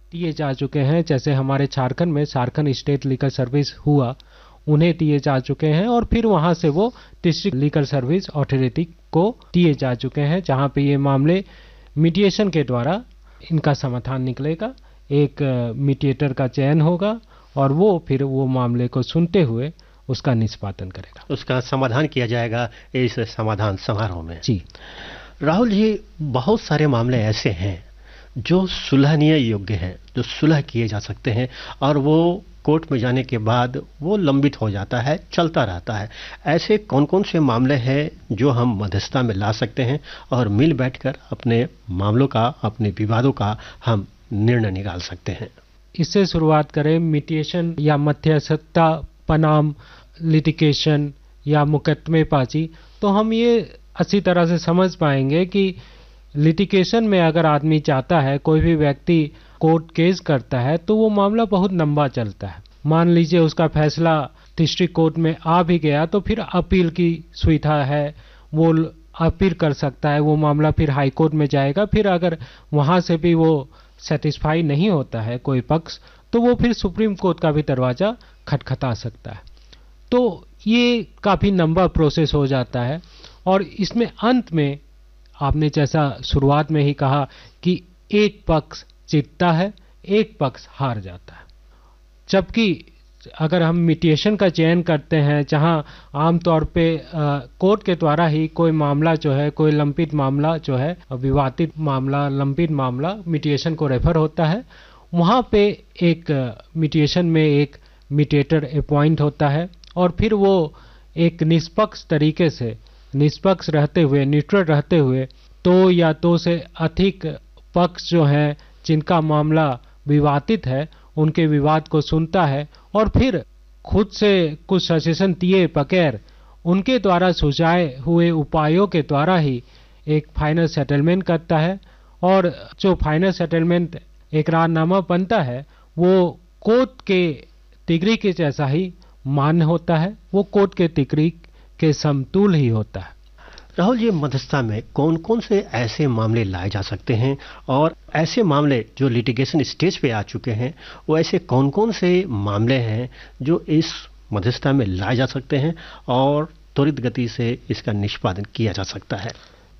दिए जा चुके हैं। जैसे हमारे झारखंड में झारखंड स्टेट लीगल सर्विस हुआ, उन्हें दिए जा चुके हैं और फिर वहां से वो डिस्ट्रिक्ट लीगल सर्विस अथॉरिटी को दिए जा चुके हैं, जहां पे ये मामले मीडिएशन के द्वारा इनका समाधान निकलेगा। एक मीडिएटर का चयन होगा और वो फिर वो मामले को सुनते हुए उसका निष्पादन करेगा, उसका समाधान किया जाएगा इस समाधान समारोह में। जी राहुल जी, बहुत सारे मामले ऐसे हैं जो सुलहनीय योग्य हैं, जो सुलह किए जा सकते हैं और वो कोर्ट में जाने के बाद वो लंबित हो जाता है, चलता रहता है। ऐसे कौन कौन से मामले हैं जो हम मध्यस्थता में ला सकते हैं और मिल बैठकर अपने मामलों का, अपने विवादों का हम निर्णय निकाल सकते हैं? इससे शुरुआत करें मीडिएशन या मध्यस्थता बनाम लिटिगेशन या मुकदमेबाजी, तो हम ये अच्छी तरह से समझ पाएंगे कि लिटिगेशन में अगर आदमी चाहता है, कोई भी व्यक्ति कोर्ट केस करता है, तो वो मामला बहुत लंबा चलता है। मान लीजिए उसका फैसला डिस्ट्रिक्ट कोर्ट में आ भी गया तो फिर अपील की सुविधा है, वो अपील कर सकता है, वो मामला फिर हाई कोर्ट में जाएगा। फिर अगर वहां से भी वो सेटिस्फाई नहीं होता है कोई पक्ष, तो वो फिर सुप्रीम कोर्ट का भी दरवाजा खटखटा सकता है। तो ये काफी लंबा प्रोसेस हो जाता है और इसमें अंत में आपने जैसा शुरुआत में ही कहा कि एक पक्ष जीतता है, एक पक्ष हार जाता है। जबकि अगर हम मीडिएशन का चयन करते हैं, जहां आमतौर पे कोर्ट के द्वारा ही कोई मामला जो है, कोई लंबित मामला जो है, विवादित मामला, लंबित मामला मीडिएशन को रेफर होता है, वहां पे एक मीडिएशन में एक मीडिएटर अपॉइंट होता है और फिर वो एक निष्पक्ष तरीके से, निष्पक्ष रहते हुए, न्यूट्रल रहते हुए, तो या तो से अधिक पक्ष जो हैं जिनका मामला विवादित है, उनके विवाद को सुनता है और फिर खुद से कुछ सजेशन दिए बगैर उनके द्वारा सुझाए हुए उपायों के द्वारा ही एक फाइनल सेटलमेंट करता है। और जो फाइनल सेटलमेंट इकरारनामा बनता है वो कोर्ट के डिग्री के जैसा ही मान्य होता है, वो कोर्ट के डिग्री के समतुल ही होता है। राहुल जी, मध्यस्थता में कौन कौन से ऐसे मामले लाए जा सकते हैं और ऐसे मामले जो लिटिगेशन स्टेज पे आ चुके हैं, वो ऐसे कौन कौन से मामले हैं जो इस मध्यस्थता में लाए जा सकते हैं और त्वरित गति से इसका निष्पादन किया जा सकता है?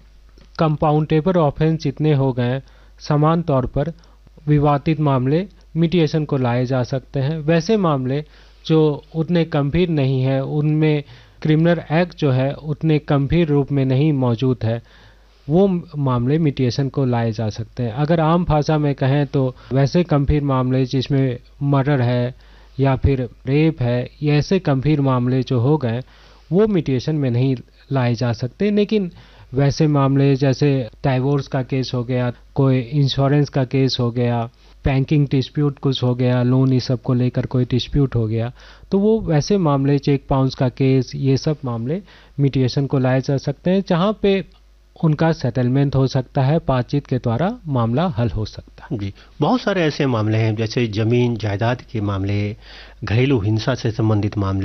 कंपाउंडेबल ऑफेंस जितने हो गए, समान तौर पर विवादित मामले मीडिएशन को लाए जा सकते हैं। वैसे मामले जो उतने गंभीर नहीं है, उनमें क्रिमिनल एक्ट जो है उतने गंभीर रूप में नहीं मौजूद है, वो मामले मीडिएशन को लाए जा सकते हैं। अगर आम भाषा में कहें तो वैसे गंभीर मामले जिसमें मर्डर है या फिर रेप है, ये ऐसे गंभीर मामले जो हो गए वो मीडिएशन में नहीं लाए जा सकते। लेकिन वैसे मामले जैसे डाइवोर्स का केस हो गया, कोई इंश्योरेंस का केस हो गया, बैंकिंग डिस्प्यूट कुछ हो गया, लोन, इस सब को लेकर कोई डिस्प्यूट हो गया, तो वो वैसे मामले, चेक बाउंस का केस, ये सब मामले मीडिएशन को लाए जा सकते हैं, जहां पे उनका सेटलमेंट हो सकता है, बातचीत के द्वारा मामला हल हो सकता है। जी, बहुत सारे ऐसे मामले हैं जैसे जमीन जायदाद के मामले, घरेलू हिंसा से संबंधित मामले,